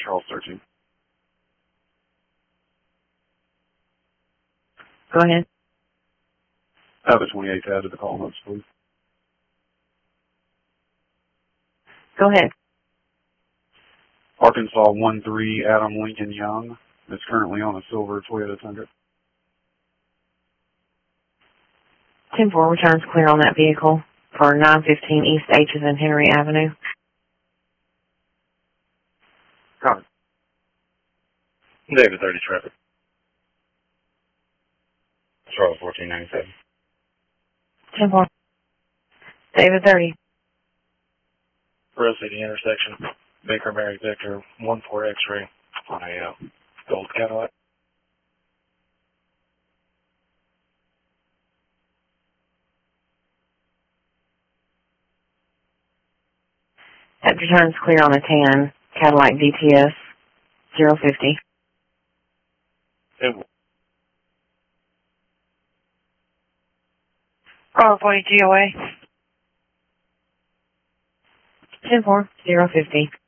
Charles searching. Go ahead. Have the 28th added to the call notes, please. Go ahead. Arkansas 13 Adam Lincoln Young is currently on a silver Toyota Tundra. 10-4 returns clear on that vehicle for 915 East H's and Henry Avenue. Copy. David 30 traffic. Charles 1497. 10-4. David 30. Rose City intersection. Baker Mary Victor 14 X-ray on a gold Cadillac. That returns clear on a tan Cadillac DTS 050. Bravo 40 GOA. 10-4 050.